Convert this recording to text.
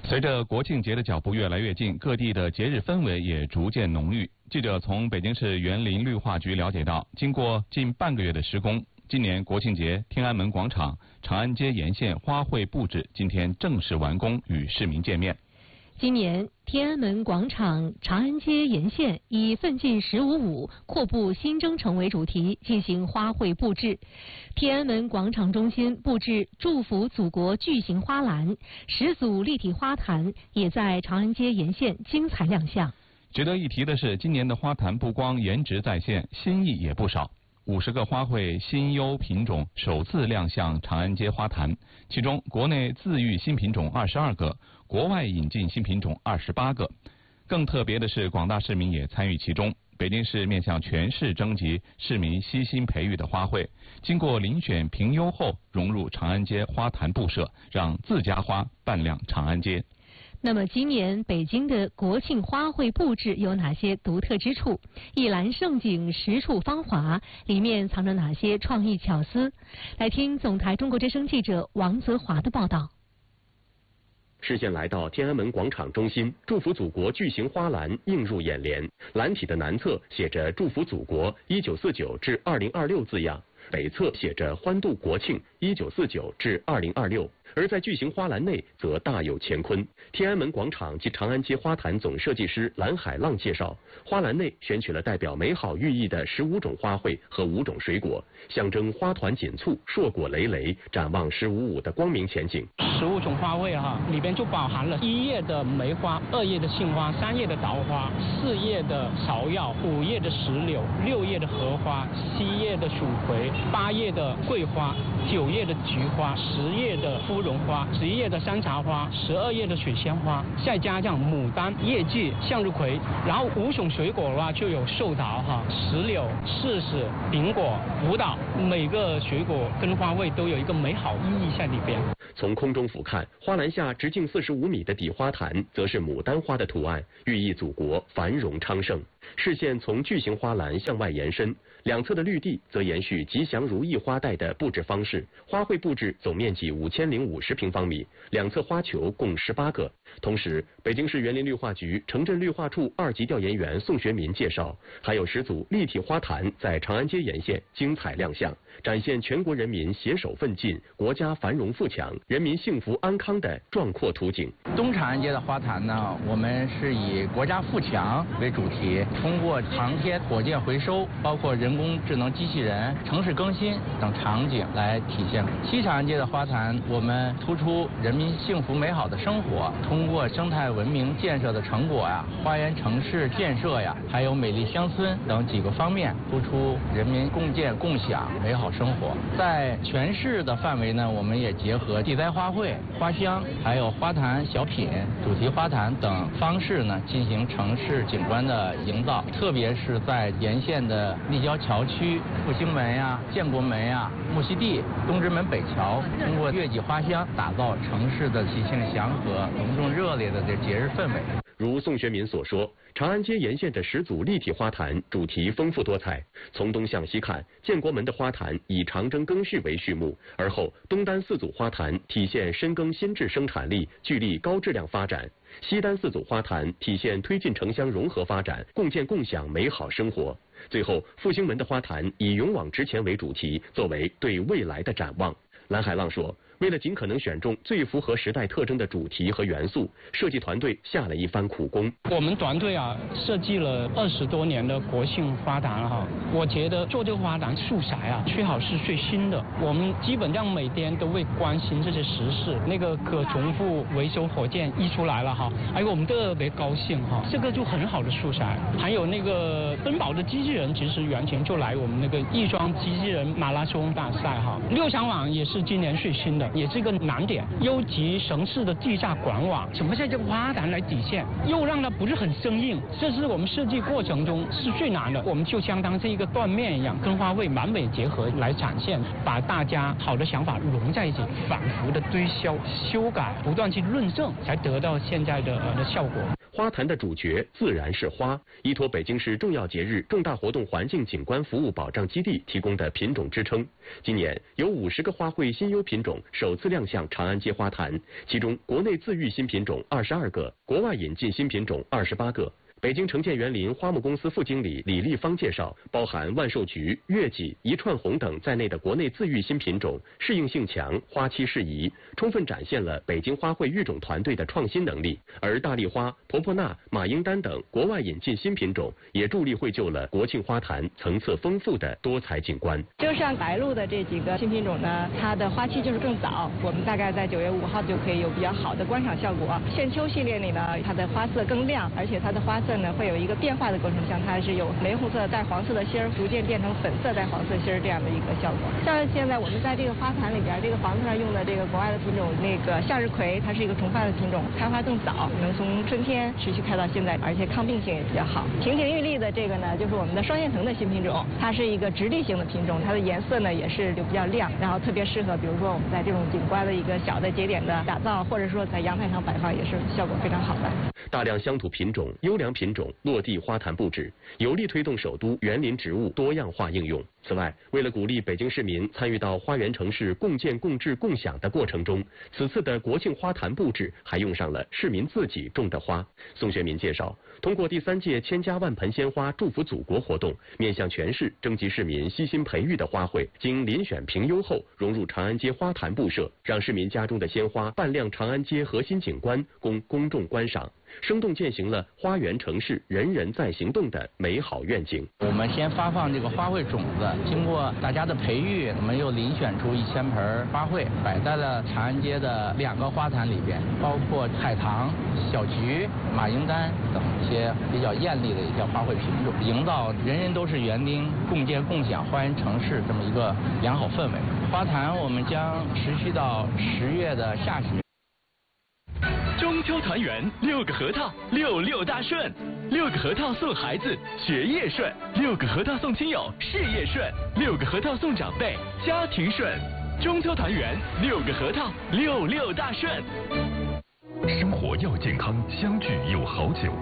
随着国庆节的脚步越来越近，各地的节日氛围也逐渐浓郁。记者从北京市园林绿化局了解到，经过近半个月的施工，今年国庆节天安门广场、长安街沿线花卉布置今天正式完工，与市民见面。 今年天安门广场、长安街沿线以“奋进15·5，阔步新征程”为主题进行花卉布置。天安门广场中心布置“祝福祖国”巨型花篮，10组立体花坛也在长安街沿线精彩亮相。 值得一提的是，今年的花坛不光颜值在线，新意也不少。50个花卉新优品种首次亮相长安街花坛，其中国内自育新品种22个，国外引进新品种28个。更特别的是，广大市民也参与其中。北京市面向全市征集市民悉心培育的花卉，经过遴选评优后，融入长安街花坛布设，让自家花扮亮长安街。 那么今年北京的国庆花卉布置有哪些独特之处？一篮盛景10处芳华，里面藏着哪些创意巧思？来听总台中国之声记者王泽华的报道。 视线来到天安门广场中心，祝福祖国巨型花篮映入眼帘。篮体的南侧写着祝福祖国1949至2026字样，北侧写着欢度国庆1949至2026。而在巨型花篮内则大有乾坤。天安门广场及长安街花坛总设计师蓝海浪介绍，花篮内选取了代表美好寓意的15种花卉和5种水果，象征花团锦簇、硕果累累，展望15·5的光明前景。 15种花卉里边就包含了1叶的梅花、2叶的杏花、3叶的桃花、4叶的芍药、5叶的石榴、6叶的荷花、7叶的蜀葵、8叶的桂花、9叶的菊花、10叶的芙蓉花、11叶的山茶花、12叶的水仙花，再加上牡丹、叶季、向日葵，然后5种水果的话就有寿桃、石榴、柿子、苹果、葡萄，每个水果跟花卉都有一个美好意义在里边。 从空中俯瞰，花篮下直径45米的底花坛，则是牡丹花的图案，寓意祖国繁荣昌盛。视线从巨型花篮向外延伸，两侧的绿地则延续吉祥如意花带的布置方式。花卉布置总面积5050平方米，两侧花球共18个。同时，北京市园林绿化局城镇绿化处2级调研员宋学民介绍，还有10组立体花坛在长安街沿线精彩亮相，展现全国人民携手奋进、国家繁荣富强、人民幸福安康的壮阔图景。 东长安街的花坛呢，我们是以国家富强为主题，通过航天、火箭回收，包括人工智能机器人、城市更新等场景来体现。西长安街的花坛，我们突出人民幸福美好的生活，通过生态文明建设的成果花园城市建设还有美丽乡村等几个方面，突出人民共建共享美好生活。在全市的范围呢，我们也结合地栽花卉、花香，还有花坛小品、主题花坛等方式呢，进行城市景观的营造。特别是在沿线的立交桥区、复兴门建国门木樨地、东直门北桥，通过月季花香，打造城市的喜庆祥和、隆重热烈的节日氛围。 如宋学民所说，长安街沿线的10组立体花坛主题丰富多彩。从东向西看，建国门的花坛以长征更序为序幕，而后东单4组花坛体现深耕新质生产力，聚力高质量发展。西单4组花坛体现推进城乡融合发展，共建共享美好生活。最后，复兴门的花坛以勇往直前为主题，作为对未来的展望。蓝海浪说，为了尽可能选中最符合时代特征的主题和元素，设计团队下了一番苦功。 我们团队设计了20多年的国庆花坛我觉得做这个花坛素材最好是最新的。我们基本上每天都会关心这些时事，那个可重复维修火箭一出来了还有我们特别高兴这个就很好的素材。还有那个奔跑的机器人，其实原型就来我们那个亦庄机器人马拉松大赛6场网也是今年最新的，也是一个难点。优级城市的地下管网怎么在这个花坛来体现，又让它不是很生硬，这是我们设计过程中是最难的。我们就相当是一个缎面一样，跟花卉完美结合来展现，把大家好的想法融在一起，反复的推销、修改，不断去论证，才得到现在的效果。 花坛的主角自然是花，依托北京市重要节日、重大活动环境景观服务保障基地提供的品种支撑。今年有50个花卉新优品种首次亮相长安街花坛，其中国内自育新品种22个，国外引进新品种28个。北京城建园林花木公司副经理李立芳介绍，包含万寿菊、月季、一串红等在内的国内自育新品种适应性强，花期适宜，充分展现了北京花卉育种团队的创新能力。而大丽花、婆婆纳、马英丹等国外引进新品种也助力绘就了国庆花坛层次丰富的多彩景观。 就像白鹭的这几个新品种呢，它的花期就是更早，我们大概在9月5号就可以有比较好的观赏效果。献秋系列里呢，它的花色更亮，而且它的花色呢会有一个变化的过程，像它是有玫红色带黄色的芯儿，逐渐变成粉色带黄色芯儿这样的一个效果。像现在我们在这个花坛里边，这个房子上用的这个国外的品种，那个向日葵，它是一个重发的品种，开花更早，能从春天持续开到现在，而且抗病性也比较好。亭亭玉立的这个呢，就是我们的双线藤的新品种，它是一个直立型的品种，它的颜色呢也是就比较亮，然后特别适合，比如说我们在这种景观的一个小的节点的打造，或者说在阳台上摆放，也是效果非常好的。 大量乡土品种、优良品种落地花坛布置，有力推动首都园林植物多样化应用。此外，为了鼓励北京市民参与到花园城市共建、共治、共享的过程中，此次的国庆花坛布置还用上了市民自己种的花。宋学民介绍，通过第3届千家万盆鲜花祝福祖国活动，面向全市征集市民悉心培育的花卉，经遴选评优后融入长安街花坛布设，让市民家中的鲜花扮亮长安街核心景观，供公众观赏，生动践行了花园城市人人在行动的美好愿景。 我们先发放这个花卉种子，经过大家的培育，我们又遴选出1000盆花卉，摆在了长安街的2个花坛里边，包括海棠、小菊、马英丹等一些比较艳丽的一些花卉品种，营造人人都是园丁、共建共享花园城市这么一个良好氛围。花坛我们将持续到10月的下旬。 中秋团圆，6个核桃，66大顺，6个核桃送孩子学业顺，6个核桃送亲友事业顺，6个核桃送长辈家庭顺。中秋团圆，6个核桃，66大顺。 生活要健康，相聚又好久。